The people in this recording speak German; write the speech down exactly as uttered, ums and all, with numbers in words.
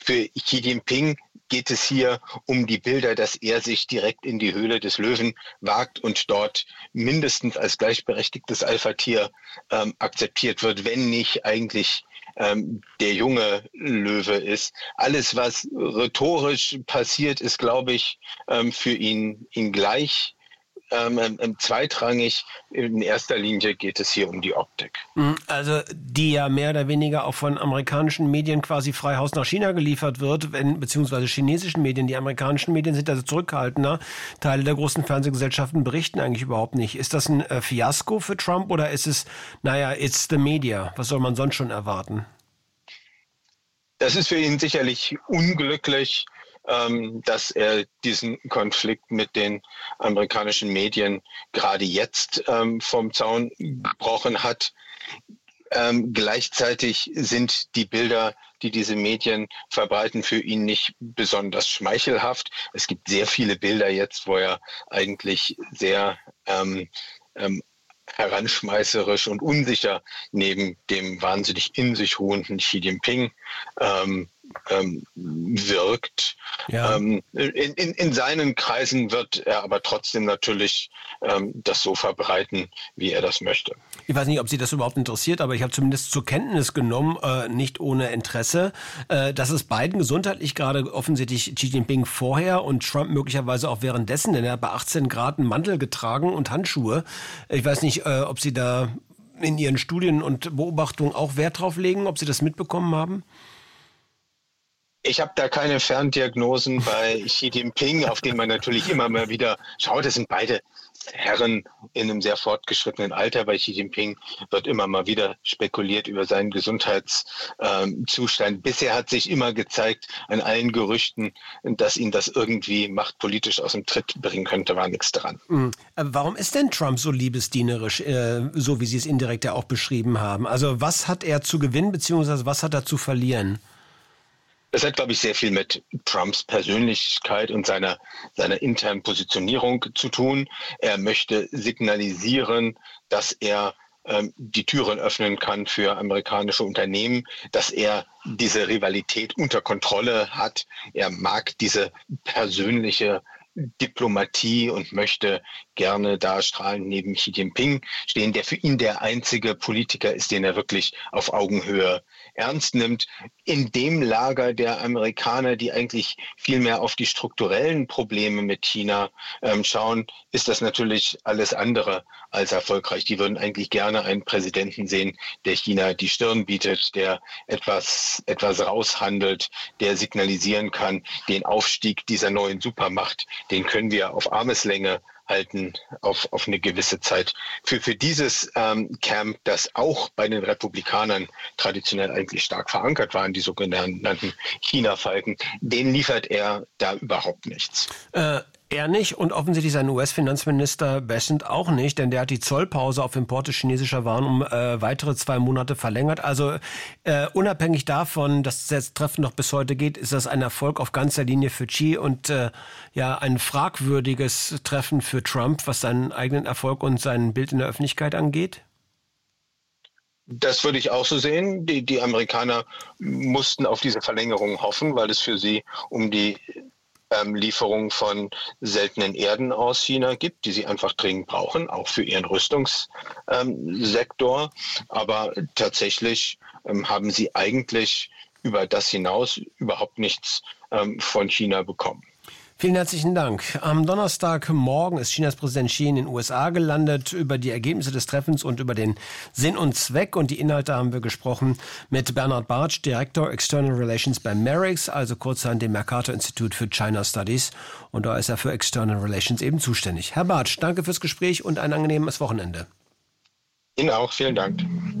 Für Xi Jinping geht es hier um die Bilder, dass er sich direkt in die Höhle des Löwen wagt und dort mindestens als gleichberechtigtes Alpha-Tier ähm, akzeptiert wird, wenn nicht eigentlich ähm, der junge Löwe ist. Alles, was rhetorisch passiert, ist, glaube ich, ähm, für ihn, ihn gleich. Ähm, ähm, zweitrangig, in erster Linie geht es hier um die Optik. Also die ja mehr oder weniger auch von amerikanischen Medien quasi frei Haus nach China geliefert wird, wenn, beziehungsweise chinesischen Medien. Die amerikanischen Medien sind also zurückhaltender. Teile der großen Fernsehgesellschaften berichten eigentlich überhaupt nicht. Ist das ein äh, Fiasko für Trump oder ist es, naja, it's the media? Was soll man sonst schon erwarten? Das ist für ihn sicherlich unglücklich, dass er diesen Konflikt mit den amerikanischen Medien gerade jetzt ähm, vom Zaun gebrochen hat. Ähm, gleichzeitig sind die Bilder, die diese Medien verbreiten, für ihn nicht besonders schmeichelhaft. Es gibt sehr viele Bilder jetzt, wo er eigentlich sehr ähm, ähm, heranschmeißerisch und unsicher neben dem wahnsinnig in sich ruhenden Xi Jinping ähm, ähm, wirkt. Ja. Ähm, in, in, in seinen Kreisen wird er aber trotzdem natürlich ähm, das so verbreiten, wie er das möchte. Ich weiß nicht, ob Sie das überhaupt interessiert, aber ich habe zumindest zur Kenntnis genommen, äh, nicht ohne Interesse, äh, dass es beiden gesundheitlich gerade offensichtlich Xi Jinping vorher und Trump möglicherweise auch währenddessen, denn er hat bei achtzehn Grad einen Mantel getragen und Handschuhe. Ich weiß nicht, äh, ob Sie da in Ihren Studien und Beobachtungen auch Wert drauf legen, ob Sie das mitbekommen haben? Ich habe da keine Ferndiagnosen bei Xi Jinping, auf den man natürlich immer mal wieder schaut. Das sind beide Herren in einem sehr fortgeschrittenen Alter. Bei Xi Jinping wird immer mal wieder spekuliert über seinen Gesundheitszustand. Ähm, Bisher hat sich immer gezeigt, an allen Gerüchten, dass ihn das irgendwie machtpolitisch aus dem Tritt bringen könnte, war nichts dran. Mhm. Aber warum ist denn Trump so liebesdienerisch, äh, so wie Sie es indirekt ja auch beschrieben haben? Also was hat er zu gewinnen, beziehungsweise was hat er zu verlieren? Das hat, glaube ich, sehr viel mit Trumps Persönlichkeit und seiner, seiner internen Positionierung zu tun. Er möchte signalisieren, dass er ähm, die Türen öffnen kann für amerikanische Unternehmen, dass er diese Rivalität unter Kontrolle hat. Er mag diese persönliche Diplomatie und möchte gerne da strahlend neben Xi Jinping stehen, der für ihn der einzige Politiker ist, den er wirklich auf Augenhöhe ernst nimmt. In dem Lager der Amerikaner, die eigentlich viel mehr auf die strukturellen Probleme mit China ähm, schauen, ist das natürlich alles andere als erfolgreich. Die würden eigentlich gerne einen Präsidenten sehen, der China die Stirn bietet, der etwas, etwas raushandelt, der signalisieren kann, den Aufstieg dieser neuen Supermacht, den können wir auf Armeslänge halten auf, auf eine gewisse Zeit. Für, für dieses ähm, Camp, das auch bei den Republikanern traditionell eigentlich stark verankert war, in die sogenannten China-Falken, den liefert er da überhaupt nichts. Äh. Er nicht und offensichtlich sein U S-Finanzminister Bessent auch nicht, denn der hat die Zollpause auf Importe chinesischer Waren um äh, weitere zwei Monate verlängert. Also äh, unabhängig davon, dass das Treffen noch bis heute geht, ist das ein Erfolg auf ganzer Linie für Xi und äh, ja ein fragwürdiges Treffen für Trump, was seinen eigenen Erfolg und sein Bild in der Öffentlichkeit angeht? Das würde ich auch so sehen. Die, die Amerikaner mussten auf diese Verlängerung hoffen, weil es für sie um die Ähm, Lieferung von seltenen Erden aus China gibt, die sie einfach dringend brauchen, auch für ihren Rüstungssektor. Ähm, Aber tatsächlich ähm, haben sie eigentlich über das hinaus überhaupt nichts ähm, von China bekommen. Vielen herzlichen Dank. Am Donnerstagmorgen ist Chinas Präsident Xi in den U S A gelandet. Über die Ergebnisse des Treffens und über den Sinn und Zweck und die Inhalte haben wir gesprochen mit Bernhard Bartsch, Direktor External Relations bei MERIX, also kurzerhand dem Mercator Institute für China Studies. Und da ist er für External Relations eben zuständig. Herr Bartsch, danke fürs Gespräch und ein angenehmes Wochenende. Ihnen auch, vielen Dank.